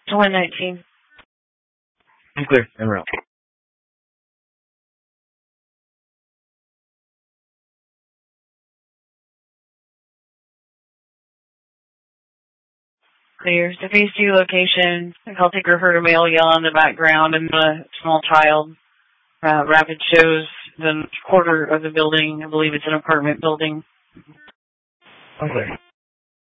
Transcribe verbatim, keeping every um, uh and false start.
one nineteen. I'm clear. En route. Clear. The phase two location. I'll take her heard a male yell in the background and a small child. Uh, rapid shows the quarter of the building. I believe it's an apartment building. I'm clear.